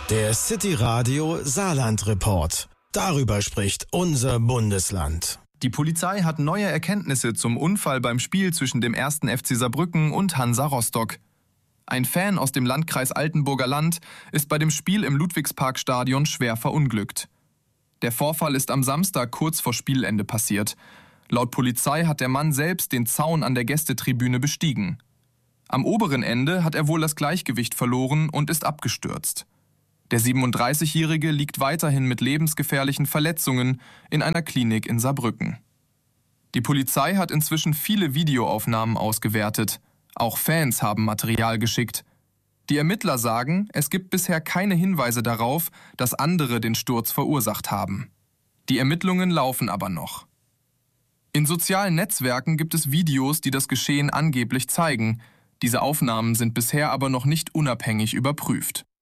Der City Radio Saarland Report. Darüber spricht unser Bundesland. Die Polizei hat neue Erkenntnisse zum Unfall beim Spiel zwischen dem 1. FC Saarbrücken und Hansa Rostock. Ein Fan aus dem Landkreis Altenburger Land ist bei dem Spiel im Ludwigsparkstadion schwer verunglückt. Der Vorfall ist am Samstag kurz vor Spielende passiert. Laut Polizei hat der Mann selbst den Zaun an der Gästetribüne bestiegen. Am oberen Ende hat er wohl das Gleichgewicht verloren und ist abgestürzt. Der 37-Jährige liegt weiterhin mit lebensgefährlichen Verletzungen in einer Klinik in Saarbrücken. Die Polizei hat inzwischen viele Videoaufnahmen ausgewertet. Auch Fans haben Material geschickt. Die Ermittler sagen, es gibt bisher keine Hinweise darauf, dass andere den Sturz verursacht haben. Die Ermittlungen laufen aber noch. In sozialen Netzwerken gibt es Videos, die das Geschehen angeblich zeigen. Diese Aufnahmen sind bisher aber noch nicht unabhängig überprüft.